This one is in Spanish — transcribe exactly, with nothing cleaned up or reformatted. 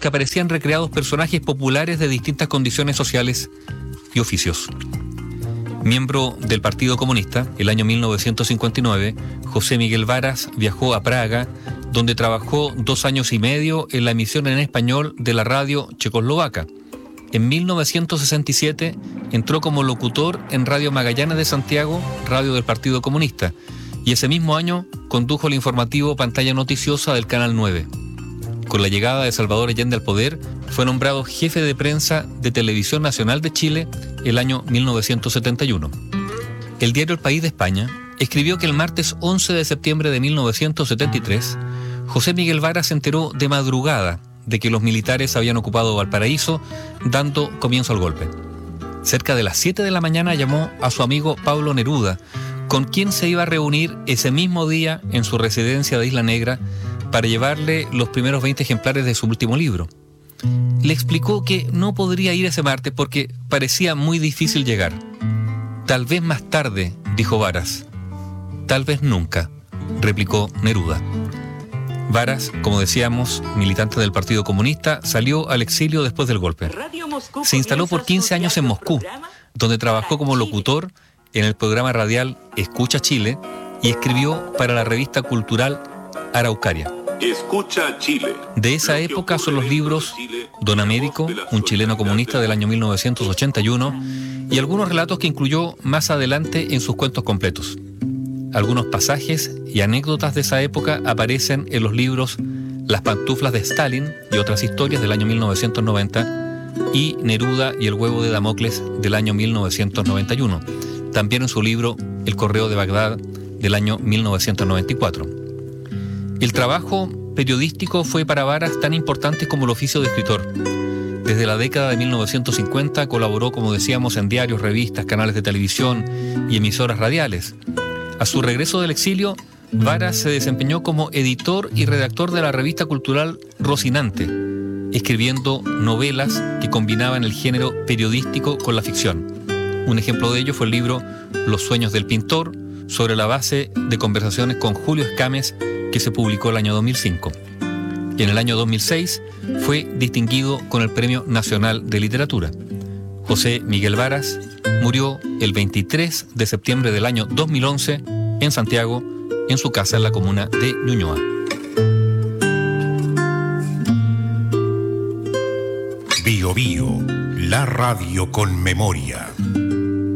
que aparecían recreados personajes populares de distintas condiciones sociales y oficios. Miembro del Partido Comunista, el año mil novecientos cincuenta y nueve, José Miguel Varas viajó a Praga, donde trabajó dos años y medio en la emisión en español de la radio checoslovaca. En mil novecientos sesenta y siete entró como locutor en Radio Magallanes de Santiago, radio del Partido Comunista, y ese mismo año condujo el informativo Pantalla Noticiosa del Canal nueve. Con la llegada de Salvador Allende al poder, fue nombrado jefe de prensa de Televisión Nacional de Chile el año mil novecientos setenta y uno. El diario El País de España escribió que el martes once de septiembre de mil novecientos setenta y tres, José Miguel Varas se enteró de madrugada de que los militares habían ocupado Valparaíso, dando comienzo al golpe. Cerca de las siete de la mañana llamó a su amigo Pablo Neruda, con quien se iba a reunir ese mismo día en su residencia de Isla Negra para llevarle los primeros veinte ejemplares de su último libro. Le explicó que no podría ir ese martes porque parecía muy difícil llegar. Tal vez más tarde, dijo Varas. Tal vez nunca, replicó Neruda. Varas, como decíamos, militante del Partido Comunista, salió al exilio después del golpe. Se instaló por quince años en Moscú, donde trabajó como locutor en el programa radial Escucha Chile y escribió para la revista cultural Araucaria. Escucha Chile. De esa época son los libros Don Américo, un chileno comunista del año mil novecientos ochenta y uno, y algunos relatos que incluyó más adelante en sus cuentos completos. Algunos pasajes y anécdotas de esa época aparecen en los libros Las pantuflas de Stalin y otras historias del año mil novecientos noventa y Neruda y el huevo de Damocles del año mil novecientos noventa y uno. También en su libro El correo de Bagdad del año mil novecientos noventa y cuatro. El trabajo periodístico fue para Varas tan importante como el oficio de escritor. Desde la década de mil novecientos cincuenta colaboró, como decíamos, en diarios, revistas, canales de televisión y emisoras radiales. A su regreso del exilio, Varas se desempeñó como editor y redactor de la revista cultural Rocinante, escribiendo novelas que combinaban el género periodístico con la ficción. Un ejemplo de ello fue el libro Los sueños del pintor, sobre la base de conversaciones con Julio Escames, que se publicó el año dos mil cinco. Y en el año dos mil seis fue distinguido con el Premio Nacional de Literatura. José Miguel Varas murió el veintitrés de septiembre del año dos mil once en Santiago, en su casa en la comuna de Ñuñoa. Bio Bio, la radio con memoria.